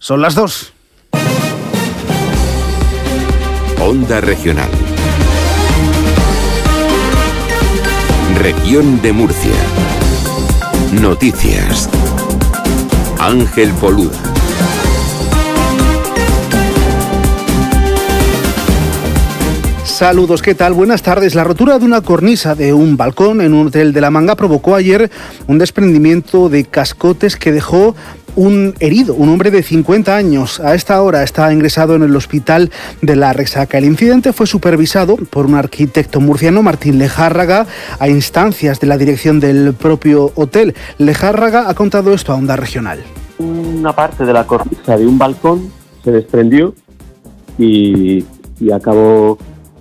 Son las 2. Onda Regional. Región de Murcia. Noticias. Ángel Boluda. Saludos, ¿qué tal? Buenas tardes. La rotura de una cornisa de un balcón en un hotel de La Manga provocó ayer un desprendimiento de cascotes que dejó un herido, un hombre de 50 años. A esta hora está ingresado en el hospital de La Resaca. El incidente fue supervisado por un arquitecto murciano, Martín Lejárraga, a instancias de la dirección del propio hotel. Lejárraga ha contado esto a Onda Regional. Una parte de la cornisa de un balcón se desprendió y acabó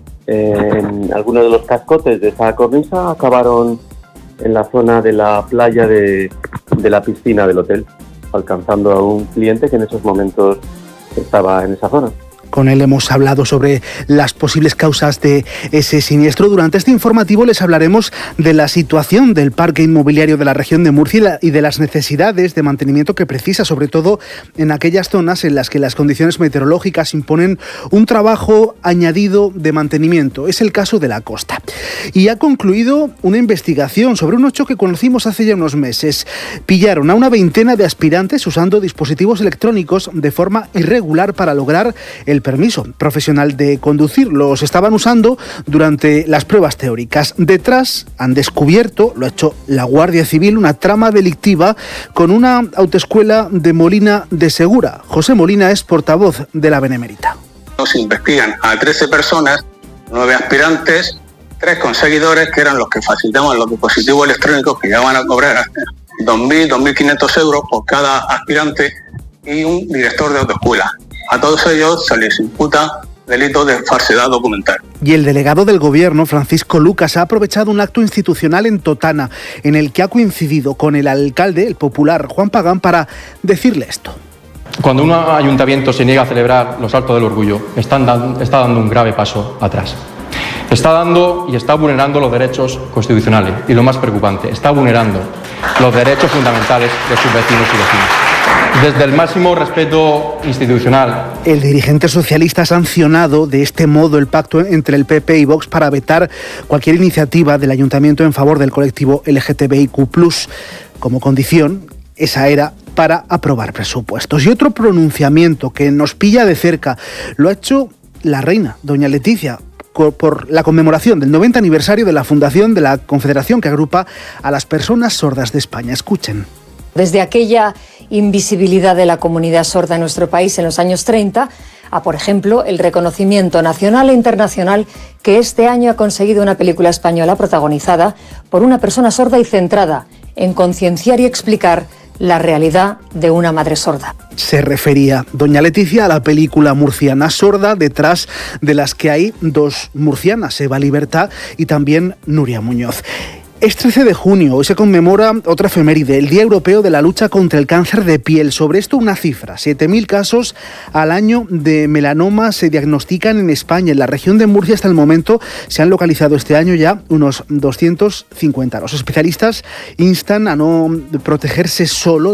en algunos de los cascotes de esa cornisa, acabaron en la zona de la playa de la piscina del hotel, alcanzando a un cliente que en esos momentos estaba en esa zona. Con él hemos hablado sobre las posibles causas de ese siniestro. Durante este informativo les hablaremos de la situación del parque inmobiliario de la región de Murcia y de las necesidades de mantenimiento que precisa, sobre todo en aquellas zonas en las que las condiciones meteorológicas imponen un trabajo añadido de mantenimiento. Es el caso de la costa. Y ha concluido una investigación sobre un hecho que conocimos hace ya unos meses. Pillaron a una veintena de aspirantes usando dispositivos electrónicos de forma irregular para lograr el permiso profesional de conducir. Los estaban usando durante las pruebas teóricas. Detrás han descubierto, lo ha hecho la Guardia Civil, una trama delictiva con una autoescuela de Molina de Segura. José Molina es portavoz de la Benemérita. Nos investigan a 13 personas, 9 aspirantes, 3 conseguidores que eran los que facilitaban los dispositivos electrónicos que llegaban a cobrar 2.000, 2.500 euros por cada aspirante y un director de autoescuela. A todos ellos se les imputa delito de falsedad documental. Y el delegado del Gobierno, Francisco Lucas, ha aprovechado un acto institucional en Totana, en el que ha coincidido con el alcalde, el popular Juan Pagán, para decirle esto. Cuando un ayuntamiento se niega a celebrar los actos del orgullo, está dando un grave paso atrás. Está dando y está vulnerando los derechos constitucionales. Y lo más preocupante, está vulnerando los derechos fundamentales de sus vecinos y vecinas. Desde el máximo respeto institucional. El dirigente socialista ha sancionado de este modo el pacto entre el PP y Vox para vetar cualquier iniciativa del ayuntamiento en favor del colectivo LGTBIQ+. Como condición, esa era para aprobar presupuestos. Y otro pronunciamiento que nos pilla de cerca lo ha hecho la reina, doña Leticia, por la conmemoración del 90 aniversario de la fundación de la Confederación que agrupa a las personas sordas de España. Escuchen. Desde aquella invisibilidad de la comunidad sorda en nuestro país en los años 30, a, por ejemplo, el reconocimiento nacional e internacional que este año ha conseguido una película española protagonizada por una persona sorda y centrada en concienciar y explicar la realidad de una madre sorda. Se refería doña Leticia a la película murciana Sorda, detrás de las que hay 2 murcianas, Eva Libertad y también Nuria Muñoz. Es 13 de junio, hoy se conmemora otra efeméride, el Día Europeo de la Lucha contra el Cáncer de Piel. Sobre esto una cifra, 7.000 casos al año de melanoma se diagnostican en España. En la región de Murcia hasta el momento se han localizado este año ya unos 250. Los especialistas instan a no protegerse solo